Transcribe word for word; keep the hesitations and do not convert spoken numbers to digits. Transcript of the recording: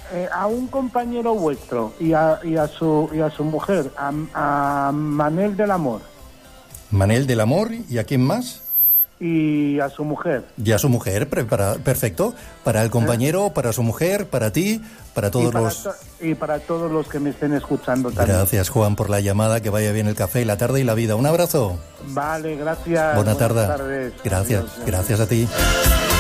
eh, a un compañero vuestro y a, y a su y a su mujer, a, a Manel del Amor. Manel del Amor, ¿y a quién más? Y a su mujer. Y a su mujer, pre- para, perfecto. Para el compañero, para su mujer, para ti, para todos y para los... to- y para todos los que me estén escuchando también. Gracias, Juan, por la llamada, que vaya bien el café y la tarde y la vida. Un abrazo. Vale, gracias. Buena Buenas tarde. tardes. Gracias, Adiós, gracias a ti.